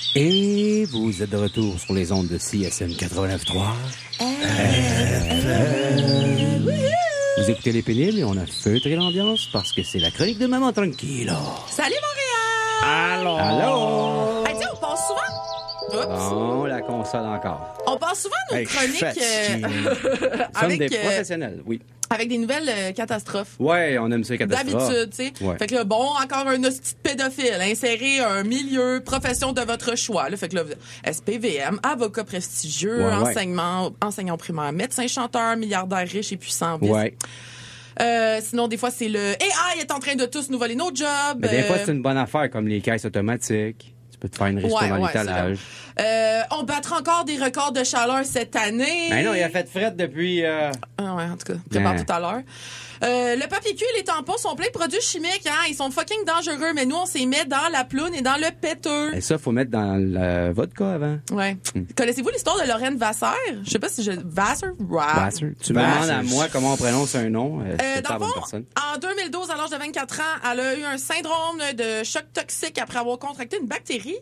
Et vous êtes de retour sur les ondes de CSM 89.3. Vous écoutez Les Pénibles et on a feutré l'ambiance parce que c'est la chronique de Maman Tranquille. Salut Montréal! Allô? Hey, tu sais, on passe souvent... Oups. Bon, la console encore. On passe souvent nos chroniques Nous sommes des professionnels, oui. avec des nouvelles catastrophes. Ouais, on aime ça, les catastrophes. D'habitude, tu sais. Ouais. Fait que là, bon, encore un hostie de pédophile, insérer un milieu, profession de votre choix. Là, fait que là, SPVM, avocat prestigieux, Ouais. enseignant primaire, médecin, chanteur, milliardaire riche et puissant. Ouais. Sinon, des fois, c'est le AI est en train de tous nous voler nos jobs. Mais des fois, c'est une bonne affaire, comme les caisses automatiques. Tu peux te faire une resto dans l'étalage. On battra encore des records de chaleur cette année. Ben non, il a fait fret depuis... Ah ouais, en tout cas, prépare tout à l'heure. Le papier cul et les tampons sont pleins de produits chimiques, hein. Ils sont fucking dangereux, mais nous, on s'y met dans la ploune et dans le péteux. Et ça, faut mettre dans le vodka avant. Ouais. Connaissez-vous l'histoire de Lorraine Vasseur? Je sais pas si Vasseur? Vasseur. Tu me demandes à moi comment on prononce un nom. C'est Dans pas la le bonne fond, personne. en 2012, à l'âge de 24 ans, elle a eu un syndrome de choc toxique après avoir contracté une bactérie.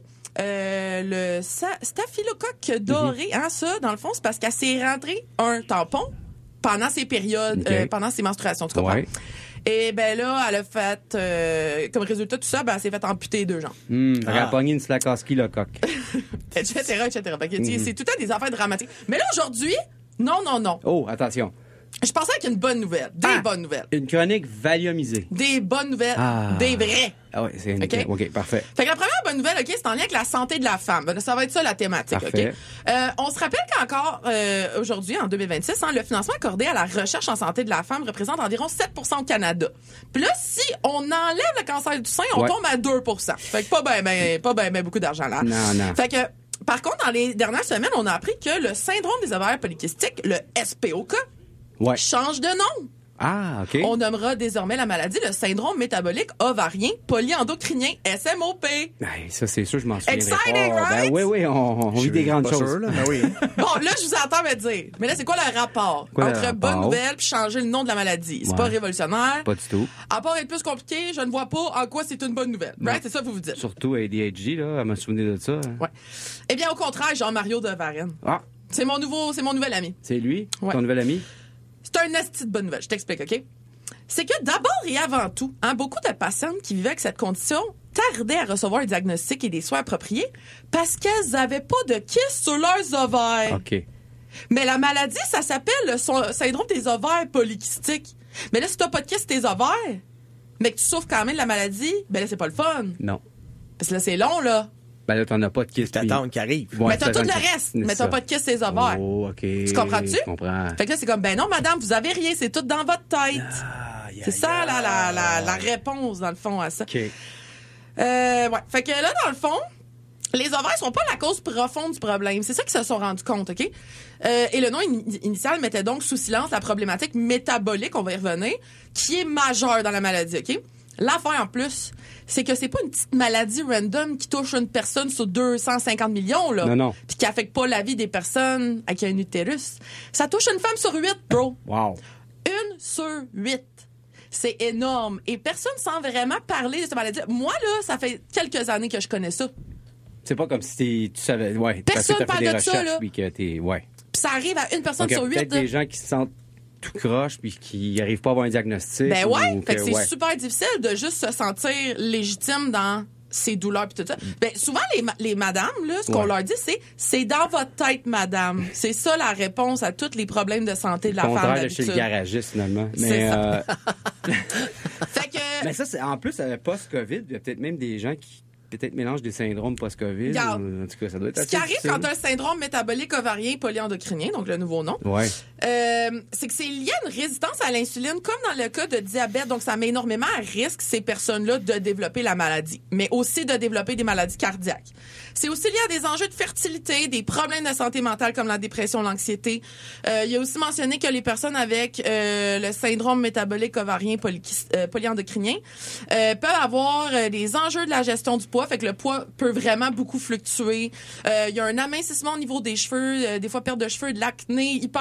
Le staphylocoque doré, hein, ça, dans le fond, c'est parce qu'elle s'est rentrée un tampon pendant ses périodes, pendant ses menstruations, tu comprends? Ouais. Et ben là, elle a fait, comme résultat de tout ça, ben, elle s'est fait amputer 2 jambes. Elle a pogné une Slakowski, le coq. Etc. Fait que, c'est tout le temps des affaires dramatiques. Mais là, aujourd'hui, non. Oh, attention. Je pensais avec une bonne nouvelle. Des bonnes nouvelles. Une chronique valiumisée. Des bonnes nouvelles. Des vraies. Ah oui, c'est une... OK? OK, parfait. Fait que la première bonne nouvelle, OK, c'est en lien avec la santé de la femme. Ben, ça va être ça la thématique, Parfait. OK? On se rappelle qu'encore aujourd'hui, en 2026, hein, le financement accordé à la recherche en santé de la femme représente environ 7 % au Canada. Puis là, si on enlève le cancer du sein, on tombe à 2 %. Fait que pas ben beaucoup d'argent là. Non. Fait que par contre, dans les dernières semaines, on a appris que le syndrome des ovaires polykystiques, le SPOK, change de nom. Ah, OK. On nommera désormais la maladie le syndrome métabolique ovarien polyendocrinien, SMOP. Ben, ça, c'est sûr, je m'en souviens. Exciting, right? Ben oui, on vit des grandes choses. Sûr, là. Ben oui. Bon, là, je vous entends me dire. Mais là, c'est quoi le rapport Quoi, le entre rapport? bonne nouvelle puis changer le nom de la maladie? C'est Ouais. pas révolutionnaire. Pas du tout. À part être plus compliqué, je ne vois pas en quoi c'est une bonne nouvelle. Right? C'est ça que vous vous dites. Surtout ADHD, là, elle m'a souvenu de ça. Ouais. Eh bien, au contraire, Jean-Mario de Varenne. Ah, C'est mon nouvel ami. c'est lui, Ouais. ton nouvel ami? C'est un esti de bonne nouvelle. Je t'explique, OK? C'est que d'abord et avant tout, hein, beaucoup de patientes qui vivaient avec cette condition tardaient à recevoir un diagnostic et des soins appropriés parce qu'elles n'avaient pas de kyste sur leurs ovaires. OK. Mais la maladie, ça s'appelle le syndrome des ovaires polykystiques. Mais là, si t'as pas de kyste sur tes ovaires, mais que tu souffres quand même de la maladie, ben là, c'est pas le fun. Non. Parce que là, c'est long, là. Ben là, t'en as pas de kyste. T'attends qu'il arrive. Ouais, mais t'as tout t'attends le que- reste. c'est Mais t'as ça. pas de kyste sur tes ovaires. Oh, OK. Tu comprends-tu? Je comprends. Fait que là, c'est comme, ben non, madame, vous avez rien, c'est tout dans votre tête. C'est ça, la réponse, dans le fond, à ça. OK. Ouais. Fait que là, dans le fond, les ovaires sont pas la cause profonde du problème. C'est ça qu'ils se sont rendus compte, OK? Et le nom initial mettait donc sous silence la problématique métabolique, on va y revenir, qui est majeure dans la maladie, OK? L'affaire, en plus, c'est que c'est pas une petite maladie random qui touche une personne sur 250 millions, là. Non. Puis qui affecte pas la vie des personnes avec un utérus. Ça touche une femme sur 8, bro. Wow. 1 sur 8. C'est énorme. Et personne sans vraiment parler de cette maladie. Moi, là, ça fait quelques années que je connais ça. C'est pas comme si tu savais. Ouais. Personne parce que t'as parle fait des de ça, recherches, là. puis que t'es. Ouais. Puis ça arrive à une personne Donc, il y a sur 8. peut-être des gens qui se sentent tout croche puis qui n'arrivent pas à avoir un diagnostic. Ben ouais. ou Fait que c'est ouais. super difficile de juste se sentir légitime dans ses douleurs puis tout ça. Ben souvent les madames là, ce qu'on leur dit c'est dans votre tête, madame. C'est ça la réponse à tous les problèmes de santé de la femme Contraire de d'habitude. chez le garagiste finalement. C'est Mais ça. Fait que mais ça c'est en plus post-Covid, il y a peut-être même des gens qui peut-être mélangent des syndromes post-Covid. Regarde. En tout cas, ça doit être ce assez qui arrive difficile. quand tu as un syndrome métabolique ovarien polyendocrinien, donc le nouveau nom, Ouais. c'est que c'est lié à une résistance à l'insuline, comme dans le cas de diabète. Donc, ça met énormément à risque ces personnes-là de développer la maladie, mais aussi de développer des maladies cardiaques. C'est aussi lié à des enjeux de fertilité, des problèmes de santé mentale comme la dépression, l'anxiété. Il y a aussi mentionné que les personnes avec le syndrome métabolique ovarien polyendocrinien peuvent avoir des enjeux de la gestion du poids, fait que le poids peut vraiment beaucoup fluctuer. Il y a un amincissement au niveau des cheveux, des fois perte de cheveux, de l'acné, hyperpilosité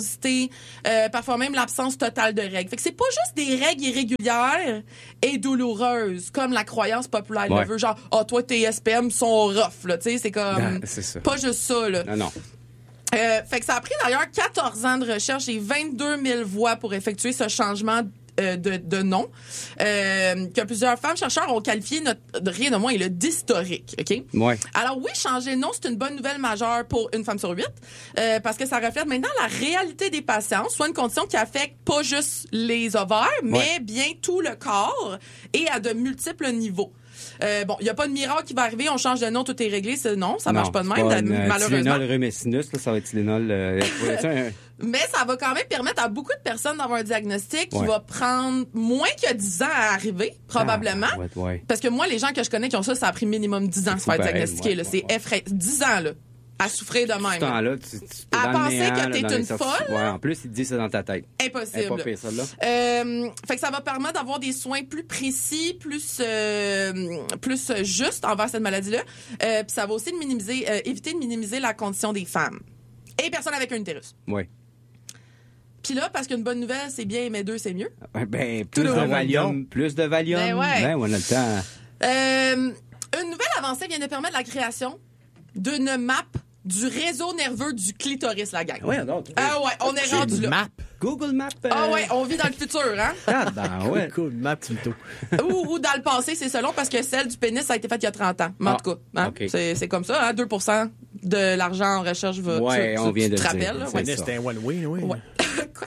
précocité, parfois même l'absence totale de règles. Fait que c'est pas juste des règles irrégulières et douloureuses, comme la croyance populaire le veut. Genre, toi, tes SPM sont rough, là. Tu sais, c'est comme... c'est ça. Pas juste ça, là. Non. Fait que ça a pris d'ailleurs 14 ans de recherche et 22 000 voix pour effectuer ce changement de nom, que plusieurs femmes chercheurs ont qualifié rien de moins le d'historique, OK? Ouais. Alors oui, changer le nom, c'est une bonne nouvelle majeure pour une femme sur 8, parce que ça reflète maintenant la réalité des patients, soit une condition qui affecte pas juste les ovaires, mais bien tout le corps et à de multiples niveaux. Bon, il n'y a pas de miracle qui va arriver, on change de nom, tout est réglé. Non, ça marche pas de même, malheureusement. Tylenol Rumesinus, là, ça va être Tylenol... Mais ça va quand même permettre à beaucoup de personnes d'avoir un diagnostic qui va prendre moins que 10 ans à arriver, probablement. Parce que moi, les gens que je connais qui ont ça a pris minimum 10 ans à se faire diagnostiquer. C'est effrayant. 10 ans, là. À souffrir de même. Temps-là, à penser que t'es une folle. Ouais, en plus, il te dit ça dans ta tête. Impossible. Pas pire, ça, là. Fait que ça va permettre d'avoir des soins plus précis, plus justes envers cette maladie-là. Puis ça va aussi éviter de minimiser la condition des femmes. Et personnes avec un utérus. Oui. Puis là, parce qu'une bonne nouvelle, c'est bien, mais 2, c'est mieux. Ben, plus de Valium. Ben ouais. On a le temps. Une nouvelle avancée vient de permettre la création d'une map du réseau nerveux du clitoris, la gang. Ouais, donc. Ah ouais, on est rendu là. Google Maps. Ah ouais, on vit dans le futur, hein? Ah ben ouais. Google Maps plutôt. ou dans le passé, c'est selon, parce que celle du pénis, ça a été faite il y a 30 ans. Mais en tout cas, hein? Okay. C'est comme ça, hein? 2% de l'argent en recherche va... Ouais, on vient de te rappelles, dire. Là? Le pénis, c'était un one-way, oui. Ouais. Quoi?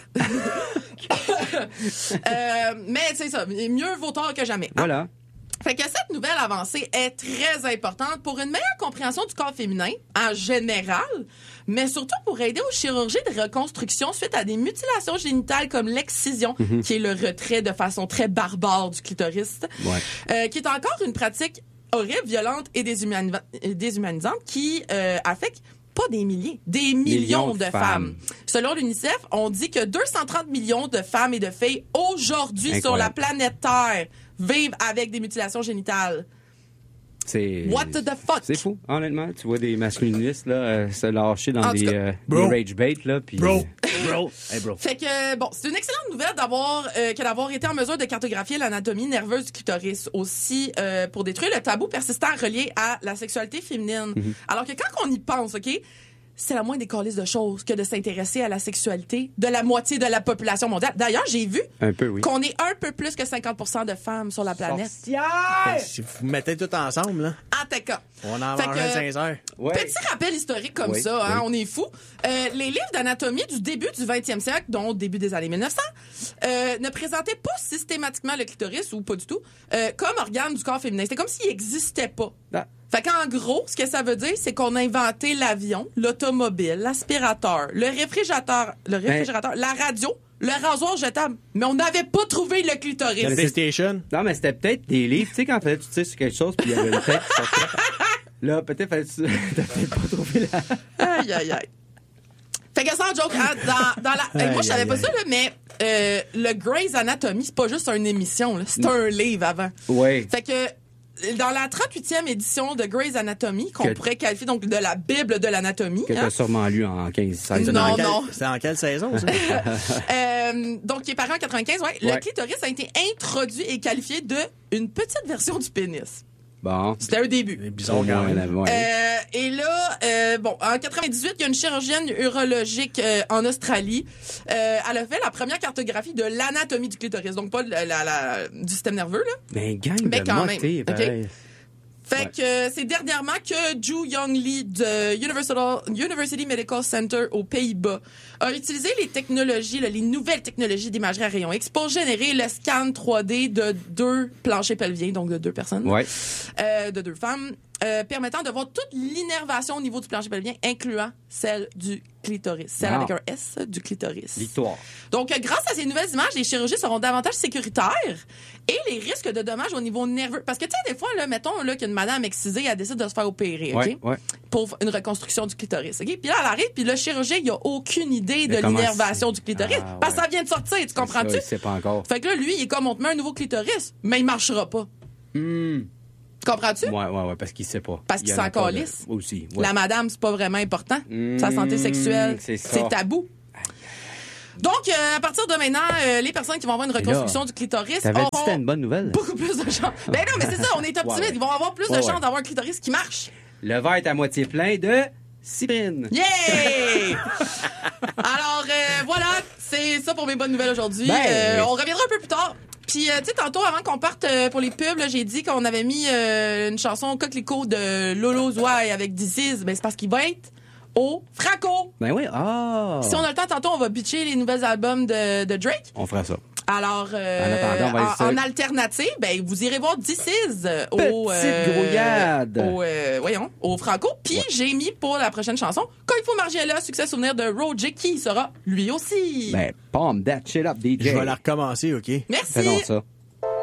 Mais c'est ça, mieux vaut tard que jamais. Hein? Voilà. Fait que cette nouvelle avancée est très importante pour une meilleure compréhension du corps féminin en général, mais surtout pour aider aux chirurgies de reconstruction suite à des mutilations génitales comme l'excision, qui est le retrait de façon très barbare du clitoris, qui est encore une pratique horrible, violente et déshumanisante qui affecte pas des milliers, des millions de femmes. Selon l'UNICEF, on dit que 230 millions de femmes et de filles aujourd'hui sur la planète Terre vivent avec des mutilations génitales. What the fuck? C'est fou, honnêtement. Tu vois des masculinistes là, se lâcher dans des rage bait là, puis. Bro. Fait que bon, c'est une excellente nouvelle d'avoir été en mesure de cartographier l'anatomie nerveuse du clitoris aussi pour détruire le tabou persistant relié à la sexualité féminine. Alors que quand on y pense, OK, c'est la moindre des calices de choses que de s'intéresser à la sexualité de la moitié de la population mondiale. D'ailleurs, j'ai vu qu'on est un peu plus que 50% de femmes sur la planète. Si vous mettez tout ensemble, là. En tout cas. On en mange un 5 heures. Petit rappel historique comme ça, hein, on est fous. Les livres d'anatomie du début du 20e siècle, dont au début des années 1900, ne présentaient pas systématiquement le clitoris, ou pas du tout, comme organe du corps féminin. C'était comme s'il n'existait pas. Fait qu'en gros, ce que ça veut dire, c'est qu'on a inventé l'avion, l'automobile, l'aspirateur, le réfrigérateur, la radio, le rasoir jetable. Mais on n'avait pas trouvé le clitoris. Le PlayStation? Non, mais c'était peut-être des livres. Tu sais, quand tu tires sur quelque chose, puis il y avait une tête qui sortait. Là, peut-être fallait-tu t'as peut-être pas trouvé la... Aïe. Fait que sans joke, hein, moi, je savais pas ça, là, mais le Grey's Anatomy, c'est pas juste une émission, là, c'est un livre avant. Oui. Fait que dans la 38e édition de Grey's Anatomy, qu'on pourrait qualifier donc de la Bible de l'anatomie. Que t'as sûrement lu en 15-16 ans. Non. C'est en quelle saison, ça? Donc, qui est paru en 95, Le clitoris a été introduit et qualifié de une petite version du pénis. Bon. C'était un début. Bizarre, quand même. Et là, en 98, il y a une chirurgienne urologique en Australie. Elle a fait la première cartographie de l'anatomie du clitoris. Donc, pas du système nerveux, là. Mais gang mais de quand moté, même. Okay. Fait que c'est dernièrement que Ju Young Lee de University Medical Center aux Pays-Bas a utilisé les technologies, les nouvelles technologies d'imagerie à rayons X pour générer le scan 3D de 2 planchers pelviens, donc de 2 personnes, de 2 femmes, permettant de voir toute l'innervation au niveau du plancher pelvien, incluant celle du clitoris. Celle avec un S du clitoris. L'histoire. Donc, grâce à ces nouvelles images, les chirurgies seront davantage sécuritaires et les risques de dommages au niveau nerveux. Parce que, tu sais, des fois, là, mettons là, qu'une madame excisée, elle décide de se faire opérer, OK? Pour une reconstruction du clitoris, OK? Puis là, elle arrive, puis le chirurgien, il a aucune idée de l'innervation du clitoris. Parce que ça vient de sortir, tu comprends-tu? C'est pas encore. Fait que là, lui, il est comme, on te met un nouveau clitoris, mais il marchera pas. Tu comprends-tu? Ouais, parce qu'il sait pas. Parce qu'il s'en calisse. Aussi. La madame, c'est pas vraiment important. Sa santé sexuelle, c'est tabou. Donc, à partir de maintenant, les personnes qui vont avoir une reconstruction du clitoris T'avais dit que auront c'était une bonne nouvelle. beaucoup plus de chance. Ben non, mais c'est ça, on est optimiste. Ouais. Ils vont avoir plus de Ouais, chances ouais. d'avoir un clitoris qui marche. Le verre est à moitié plein de cyprine. Yeah! Alors, voilà, c'est ça pour mes bonnes nouvelles aujourd'hui. Ben, on reviendra un peu plus tard. Puis, tu sais, tantôt, avant qu'on parte pour les pubs, là, j'ai dit qu'on avait mis une chanson Coquelicot de Lolo Zouaï avec This Is. Ben, c'est parce qu'il va être au Franco. Ben oui, Si on a le temps, tantôt, on va bitcher les nouveaux albums de Drake. On fera ça. Alors, attendant, on va essayer. en alternative, ben, vous irez voir This Is Petite grouillade. au Franco. Puis, j'ai mis pour la prochaine chanson, Quand il faut Margiela, succès souvenir de Roger, qui sera lui aussi. Ben, palm that shit up, DJ. Je vais la recommencer, OK? Merci. Fais donc ça.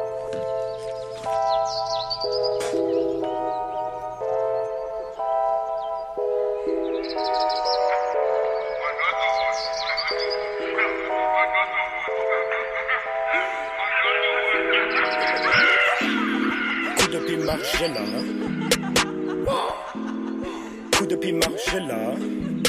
Coup de pied Margiela. Coup de pied Margiela.